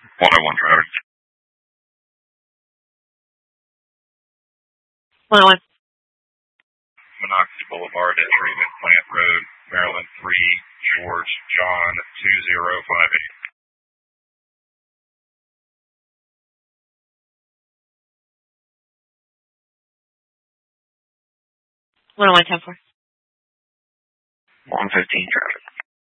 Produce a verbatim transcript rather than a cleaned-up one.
one oh one traffic. one oh one. Monocacy Boulevard at Treatment Plant Road, Maryland three, George John two zero five eight. one oh one ten four. one fifteen traffic.